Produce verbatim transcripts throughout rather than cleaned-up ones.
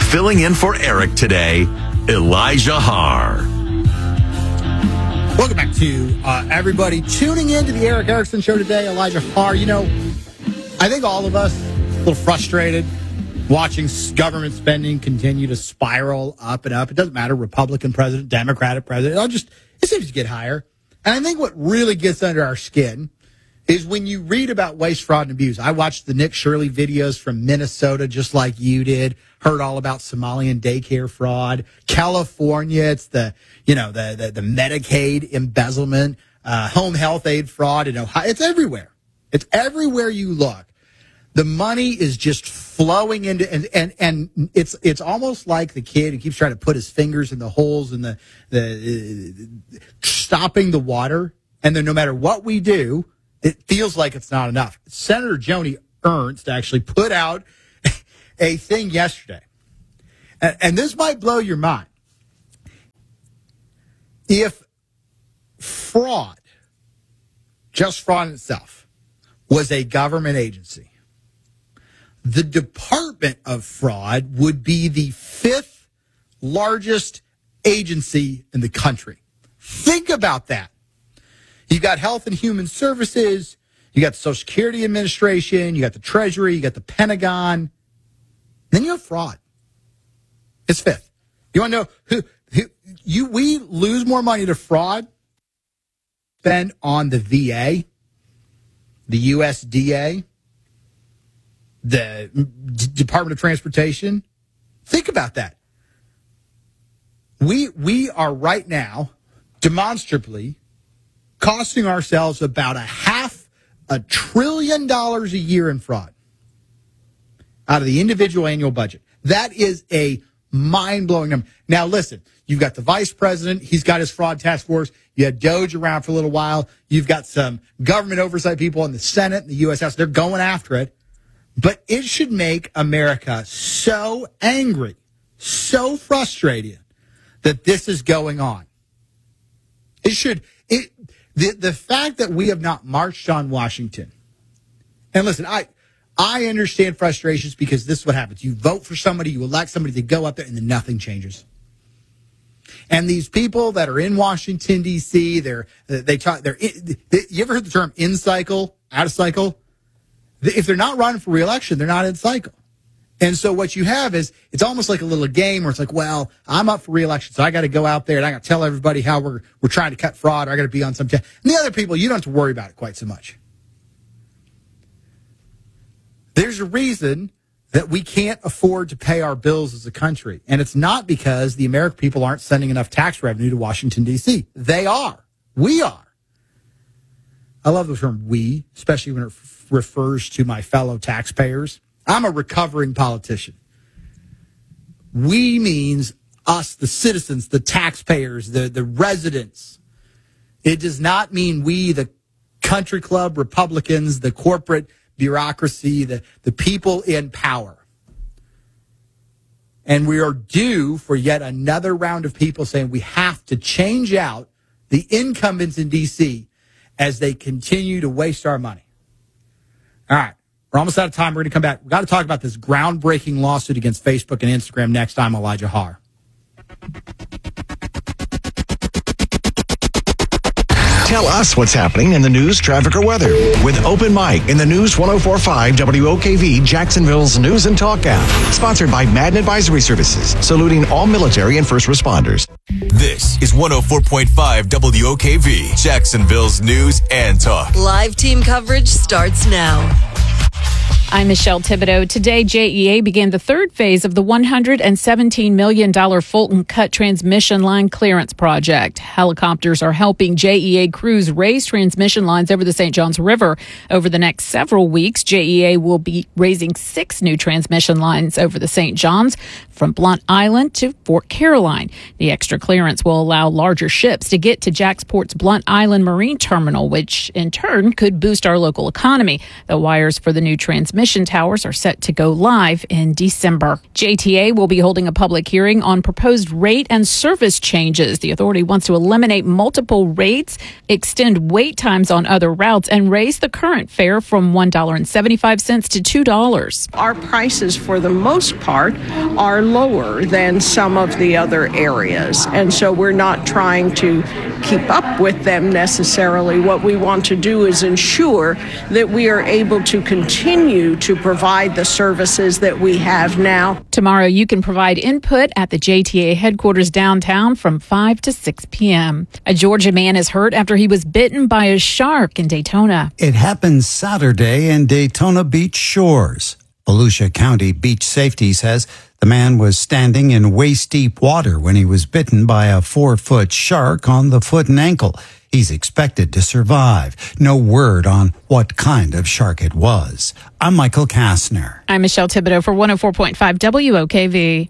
filling in for Eric today, Elijah Haar. Welcome back to uh, everybody tuning in to the Eric Erickson Show today. Elijah Haar. You know, I think all of us a little frustrated watching government spending continue to spiral up and up. It doesn't matter, Republican president, Democratic president. It'll just it seems to get higher. And I think what really gets under our skin is when you read about waste, fraud, and abuse. I watched the Nick Shirley videos from Minnesota just like you did, heard all about Somalian daycare fraud. California, it's the, you know, the, the, the Medicaid embezzlement, uh, home health aid fraud in Ohio. It's everywhere. It's everywhere you look. The money is just flowing into, and, and, and it's, it's almost like the kid who keeps trying to put his fingers in the holes and the, the, uh, stopping the water. And then no matter what we do, it feels like it's not enough. Senator Joni Ernst actually put out a thing yesterday. And, and this might blow your mind. If fraud, just fraud itself, was a government agency, the Department of Fraud would be the fifth largest agency in the country. Think about that. You've got Health and Human Services, you got the Social Security Administration, you got the Treasury, you got the Pentagon. Then you have fraud. It's fifth. You want to know who, who you we lose more money to fraud than on the V A, the U S D A, the D- Department of Transportation. Think about that. We we are right now demonstrably costing ourselves about a half a trillion dollars a year in fraud out of the individual annual budget. That is a mind-blowing number. Now, listen, you've got the vice president. He's got his fraud task force. You had Doge around for a little while. You've got some government oversight people in the Senate and the U S House. They're going after it. But it should make America so angry, so frustrated that this is going on. It should... It, The the fact that we have not marched on Washington, and listen, I I understand frustrations because this is what happens. You vote for somebody, you elect somebody to go up there, and then nothing changes. And these people that are in Washington, D C, they're they talk. They're they, you ever heard the term in cycle, out of cycle? If they're not running for re-election, they're not in cycle. And so what you have is, it's almost like a little game where it's like, well, I'm up for re-election, so I got to go out there and I got to tell everybody how we're we're trying to cut fraud, or I got to be on some... T- and the other people, you don't have to worry about it quite so much. There's a reason that we can't afford to pay our bills as a country. And it's not because the American people aren't sending enough tax revenue to Washington, D C. They are. We are. I love the term we, especially when it f- refers to my fellow taxpayers. I'm a recovering politician. We means us, the citizens, the taxpayers, the, the residents. It does not mean we, the country club Republicans, the corporate bureaucracy, the, the people in power. And we are due for yet another round of people saying we have to change out the incumbents in D C as they continue to waste our money. All right. We're almost out of time. We're going to come back. We've got to talk about this groundbreaking lawsuit against Facebook and Instagram next time. Elijah Haar. Tell us what's happening in the news, traffic, or weather with Open Mic in the News one oh four point five W O K V, Jacksonville's News and Talk app. Sponsored by Madden Advisory Services, saluting all military and first responders. This is one oh four point five W O K V, Jacksonville's News and Talk. Live team coverage starts now. I'm Michelle Thibodeau. Today, J E A began the third phase of the one hundred seventeen million dollars Fulton Cut transmission line clearance project. Helicopters are helping J E A crews raise transmission lines over the Saint Johns River. Over the next several weeks, J E A will be raising six new transmission lines over the Saint Johns from Blunt Island to Fort Caroline. The extra clearance will allow larger ships to get to Jacksport's Blunt Island Marine Terminal, which in turn could boost our local economy. The wires for the new transmission transmission towers are set to go live in December. J T A will be holding a public hearing on proposed rate and service changes. The authority wants to eliminate multiple rates, extend wait times on other routes, and raise the current fare from one dollar and seventy-five cents to two dollars. Our prices, for the most part, are lower than some of the other areas, and so we're not trying to keep up with them necessarily. What we want to do is ensure that we are able to continue to provide the services that we have now. Tomorrow, you can provide input at the J T A headquarters downtown from five to six p.m. A Georgia man is hurt after he was bitten by a shark in Daytona. It happened Saturday in Daytona Beach shores. Volusia County Beach Safety says the man was standing in waist-deep water when he was bitten by a four-foot shark on the foot and ankle. He's expected to survive. No word on what kind of shark it was. I'm Michael Kastner. I'm Michelle Thibodeau for one oh four point five W O K V.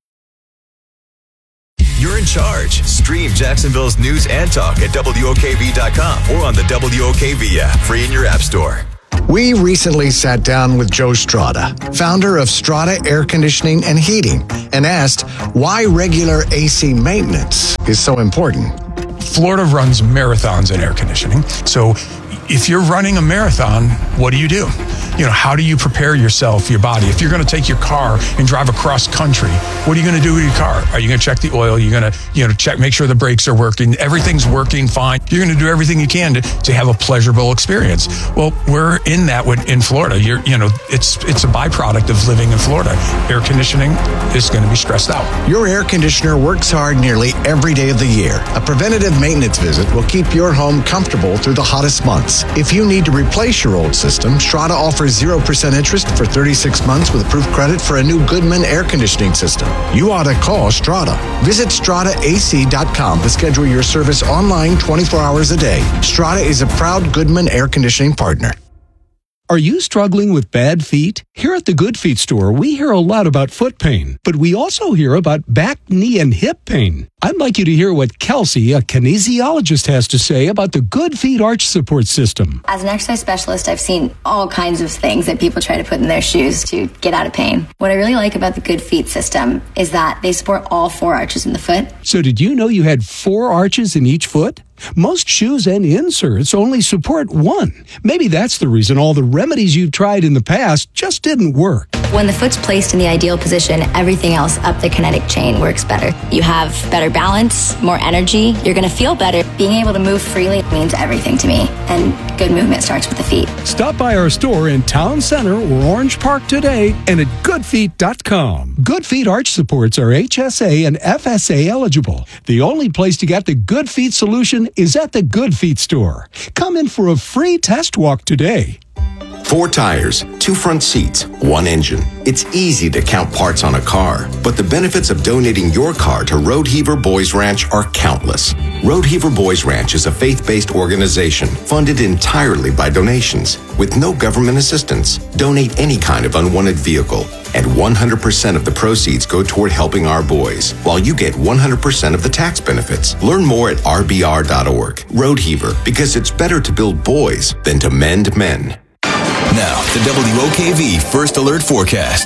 You're in charge. Stream Jacksonville's news and talk at W O K V dot com or on the W O K V app, free in your app store. We recently sat down with Joe Strada, founder of Strada Air Conditioning and Heating, and asked why regular A C maintenance is so important. Florida runs marathons in air conditioning. So if you're running a marathon, what do you do? You know, how do you prepare yourself, your body? If you're going to take your car and drive across country, what are you going to do with your car? Are you going to check the oil? You're going to, you know, check, make sure the brakes are working. Everything's working fine. You're going to do everything you can to, to have a pleasurable experience. Well, we're in that with, in Florida. You're, you know, it's it's a byproduct of living in Florida. Air conditioning is going to be stressed out. Your air conditioner works hard nearly every day of the year. A preventative maintenance visit will keep your home comfortable through the hottest months. If you need to replace your old system, Strada offers zero percent interest for thirty-six months with approved credit for a new Goodman air conditioning system. You ought to call Strada. Visit strada A C dot com to schedule your service online twenty-four hours a day. Strada is a proud Goodman air conditioning partner. Are you struggling with bad feet? Here at the Good Feet store, we hear a lot about foot pain, but we also hear about back, knee, and hip pain. I'd like you to hear what Kelsey, a kinesiologist, has to say about the Good Feet Arch Support System. As an exercise specialist, I've seen all kinds of things that people try to put in their shoes to get out of pain. What I really like about the Good Feet system is that they support all four arches in the foot. So did you know you had four arches in each foot? Most shoes and inserts only support one. Maybe that's the reason all the remedies you've tried in the past just didn't work. When the foot's placed in the ideal position, everything else up the kinetic chain works better. You have better balance, more energy. You're going to feel better. Being able to move freely means everything to me. And good movement starts with the feet. Stop by our store in Town Center or Orange Park today and at good feet dot com. Good Feet Arch Supports are H S A and F S A eligible. The only place to get the Good Feet solution is at the Good Feet store. Come in for a free test walk today. Four tires, two front seats, one engine. It's easy to count parts on a car, but the benefits of donating your car to Road Heaver Boys Ranch are countless. Road Heaver Boys Ranch is a faith-based organization funded entirely by donations with no government assistance. Donate any kind of unwanted vehicle, and one hundred percent of the proceeds go toward helping our boys, while you get one hundred percent of the tax benefits. Learn more at R B R dot org. Road Heaver, because it's better to build boys than to mend men. Now, the W O K V First Alert Forecast.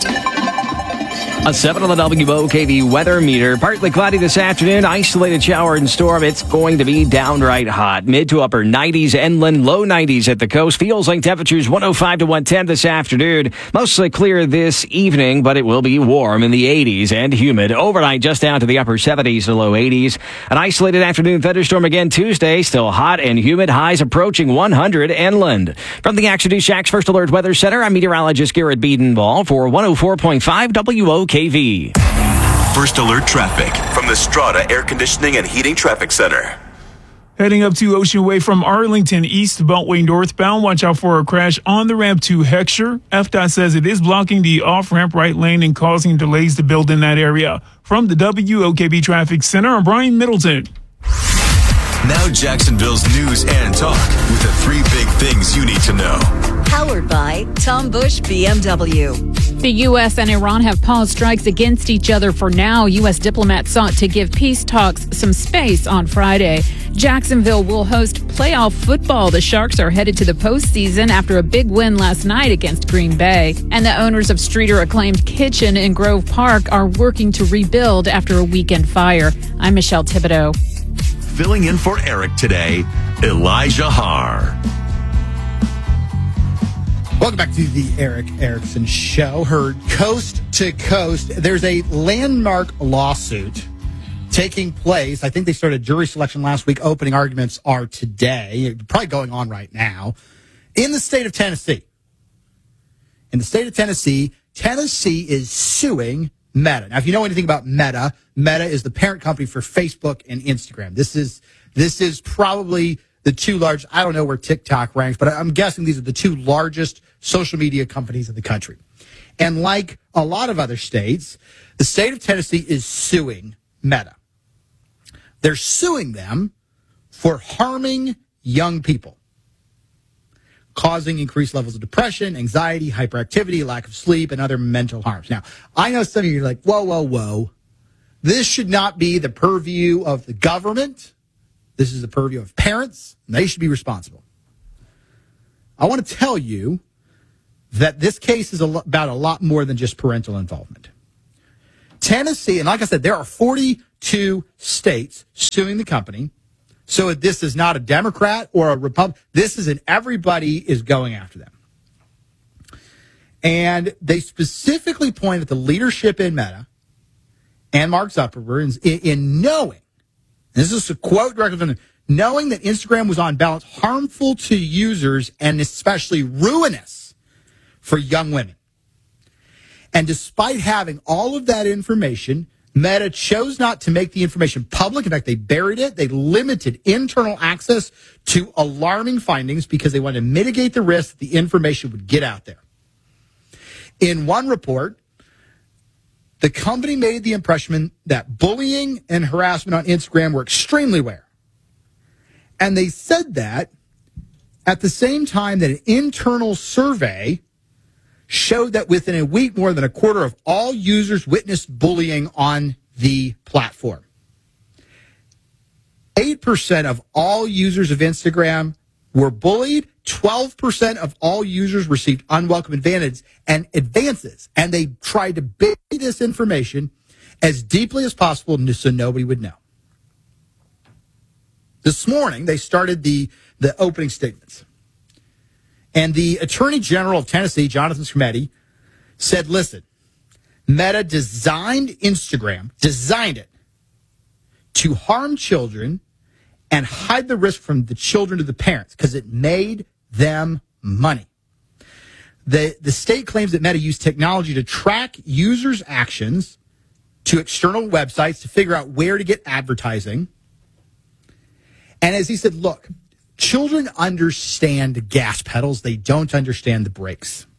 A seven on the W O K V weather meter. Partly cloudy this afternoon. Isolated shower and storm. It's going to be downright hot. Mid to upper nineties inland, low nineties at the coast. Feels like temperatures one oh five to one ten this afternoon. Mostly clear this evening, but it will be warm in the eighties and humid. Overnight just down to the upper seventies to low eighties. An isolated afternoon thunderstorm again Tuesday. Still hot and humid. Highs approaching one hundred inland. From the Action News Shack's First Alert Weather Center, I'm meteorologist Garrett Biedenball for one oh four point five W O K V. First Alert traffic from the Strada Air Conditioning and Heating Traffic Center. Heading up to Ocean Way from Arlington east, Beltway northbound. Watch out for a crash on the ramp to Heckscher. F D O T says it is blocking the off-ramp right lane and causing delays to build in that area. From the W O K V Traffic Center, I'm Brian Middleton. Now Jacksonville's news and talk with the three big things you need to know. Powered by Tom Bush B M W. The U S and Iran have paused strikes against each other for now. U S diplomats sought to give peace talks some space on Friday. Jacksonville will host playoff football. The Sharks are headed to the postseason after a big win last night against Green Bay. And the owners of Streeter acclaimed Kitchen in Grove Park are working to rebuild after a weekend fire. I'm Michelle Thibodeau. Filling in for Eric today, Elijah Haar. Welcome back to the Eric Erickson Show, heard coast to coast. There's a landmark lawsuit taking place. I think they started jury selection last week. Opening arguments are today, probably going on right now, in the state of Tennessee. In the state of Tennessee, Tennessee is suing Meta. Now, if you know anything about Meta, Meta is the parent company for Facebook and Instagram. This is this is probably the two large, I don't know where TikTok ranks, but I'm guessing these are the two largest social media companies in the country. And like a lot of other states, the state of Tennessee is suing Meta. They're suing them for harming young people, causing increased levels of depression, anxiety, hyperactivity, lack of sleep, and other mental harms. Now, I know some of you are like, whoa, whoa, whoa. This should not be the purview of the government. This is the purview of parents, and they should be responsible. I want to tell you that this case is a lo- about a lot more than just parental involvement. Tennessee, and like I said, there are forty-two states suing the company. So this is not a Democrat or a Republican. This is an everybody is going after them. And they specifically point at the leadership in Meta and Mark Zuckerberg in, in knowing, and this is a quote directly from them, knowing that Instagram was on balance harmful to users and especially ruinous for young women. And despite having all of that information, Meta chose not to make the information public. In fact, they buried it. They limited internal access to alarming findings because they wanted to mitigate the risk that the information would get out there. In one report, the company made the impression that bullying and harassment on Instagram were extremely rare. And they said that at the same time that an internal survey showed that within a week, more than a quarter of all users witnessed bullying on the platform. eight percent of all users of Instagram were bullied. twelve percent of all users received unwelcome advantages and advances. And they tried to bury this information as deeply as possible so nobody would know. This morning, they started the, the opening statements. And the Attorney General of Tennessee, Jonathan Skrmetti, said, listen, Meta designed Instagram, designed it to harm children and hide the risk from the children to the parents because it made them money. The, the state claims that Meta used technology to track users' actions to external websites to figure out where to get advertising. And as he said, look, children understand gas pedals. They don't understand the brakes.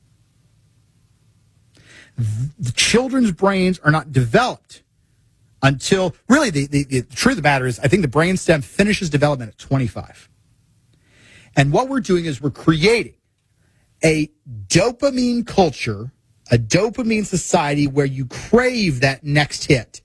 The children's brains are not developed until, really, the, the, the truth of the matter is, I think the brainstem finishes development at twenty-five. And what we're doing is we're creating a dopamine culture, a dopamine society where you crave that next hit.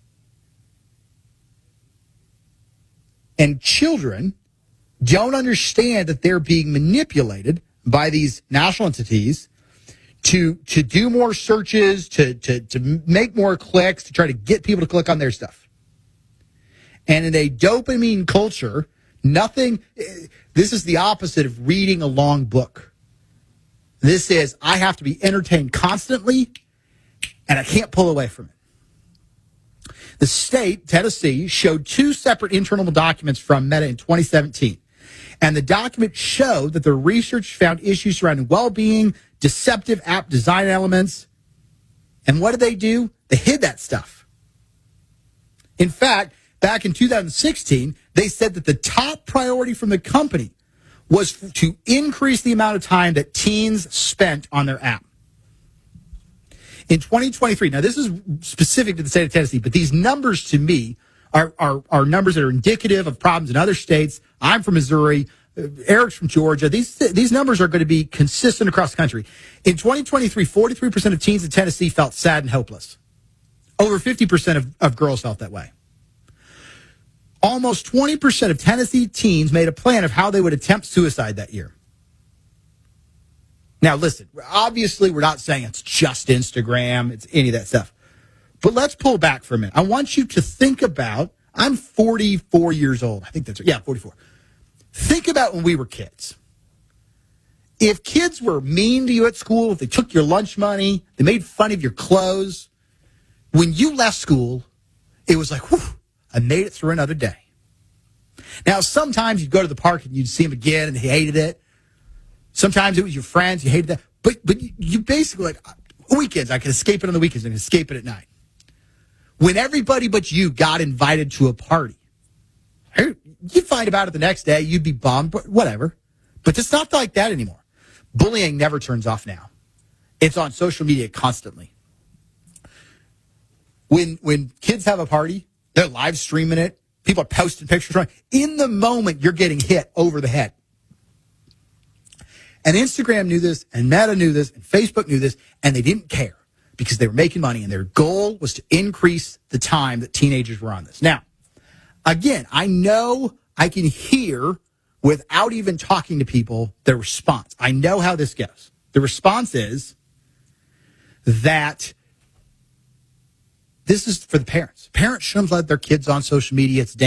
And children don't understand that they're being manipulated by these national entities to to do more searches, to, to, to make more clicks, to try to get people to click on their stuff. And in a dopamine culture, nothing, this is the opposite of reading a long book. This is, I have to be entertained constantly, and I can't pull away from it. The state, Tennessee, showed two separate internal documents from Meta in twenty seventeen. And the document showed that the research found issues surrounding well-being, deceptive app design elements. And what did they do? They hid that stuff. In fact, back in two thousand sixteen, they said that the top priority from the company was to increase the amount of time that teens spent on their app. In twenty twenty-three, now this is specific to the state of Tennessee, but these numbers to me are, are, are numbers that are indicative of problems in other states. I'm from Missouri. Eric's from Georgia. These these numbers are going to be consistent across the country. In twenty twenty-three, forty-three percent of teens in Tennessee felt sad and hopeless. Over fifty percent of, of girls felt that way. Almost twenty percent of Tennessee teens made a plan of how they would attempt suicide that year. Now, listen, obviously we're not saying it's just Instagram, it's any of that stuff. But let's pull back for a minute. I want you to think about, I'm forty-four years old. I think that's right. Yeah, forty-four. Think about when we were kids. If kids were mean to you at school, if they took your lunch money, they made fun of your clothes, when you left school, it was like, whew, I made it through another day. Now, sometimes you'd go to the park and you'd see them again and they hated it. Sometimes it was your friends, you hated that. But but you basically, like, weekends, I can escape it on the weekends, I can escape it at night. When everybody but you got invited to a party, you'd find about it the next day, you'd be bummed, but whatever. But it's not like that anymore. Bullying never turns off now. It's on social media constantly. When when kids have a party, they're live streaming it. People are posting pictures. In the moment, you're getting hit over the head. And Instagram knew this, and Meta knew this, and Facebook knew this, and they didn't care because they were making money, and their goal was to increase the time that teenagers were on this. Now, again, I know I can hear, without even talking to people, their response. I know how this goes. The response is that this is for the parents. Parents shouldn't let their kids on social media. It's dangerous.